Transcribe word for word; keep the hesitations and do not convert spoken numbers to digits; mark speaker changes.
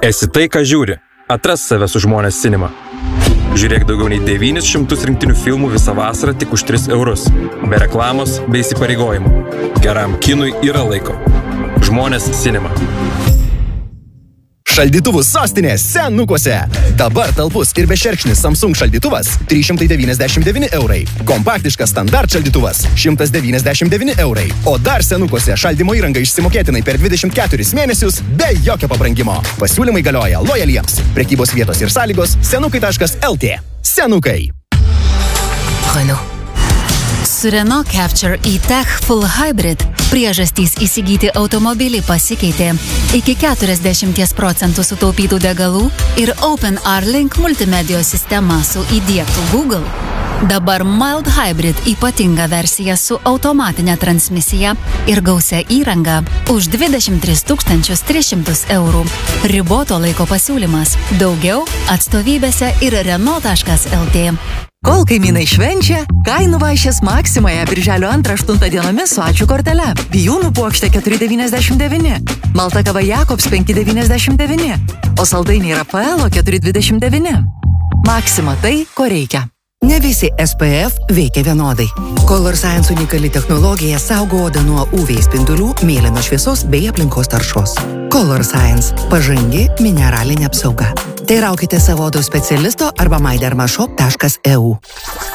Speaker 1: Esi tai, ką žiūri. Atras save su Žmonės Cinema. Žiūrėk daugiau nei devynis šimtus rinktinių filmų visą vasarą tik už tris eurus. Be reklamos, be įsipareigojimų. Geram kinui yra laiko. Žmonės Cinema.
Speaker 2: Šaldytuvų sostinės Senukuose. Dabar talpus ir bešerkšnis Samsung šaldytuvas trys šimtai devyniasdešimt devyni eurai. Kompaktiškas standart šaldytuvas šimtas devyniasdešimt devyni eurai. O dar Senukuose šaldymo įranga išsimokėtinai per dvidešimt keturis mėnesius be jokio pabrangimo. Pasiūlymai galioja lojaliems. Prekybos vietos ir sąlygos senukai taškas lt. Senukai.
Speaker 3: Renault. Su Renault Capture E-Tech Full Hybrid priežastys įsigyti automobilį pasikeitė. Iki keturiasdešimt procentų sutaupytų degalų ir OpenR-Link multimedijos sistema su įdiegtu Google. Dabar Mild Hybrid ypatinga versija su automatinė transmisija ir gausia įranga už dvidešimt tris tūkstančius tris šimtus eurų. Riboto laiko pasiūlymas. Daugiau atstovybėse ir Renault taškas lt.
Speaker 4: Kol kaimynai švenčia, kainų vaišės Maksimoje birželio antrą aštuntą dienomis su ačiū kortele. Bijūnų puokštė keturi devyniasdešimt devyni, Malta kava Jakobs penki devyniasdešimt devyni, o saldainiai Rafaelo keturi dvidešimt devyni. Maksima tai, ko reikia.
Speaker 5: Ne visi S P F veikia vienodai. Color Science unikali technologija saugo odą nuo U V spindulių, mėlynos šviesos bei aplinkos taršos. Color Science – pažangi mineralinė apsauga. Teiraukite savo odos specialisto arba my derma shop taškas e u.